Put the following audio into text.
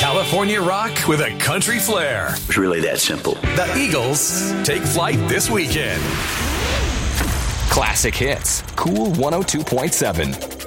California rock with a country flair. It's really that simple. The Eagles take flight this weekend. Classic hits. Cool 102.7.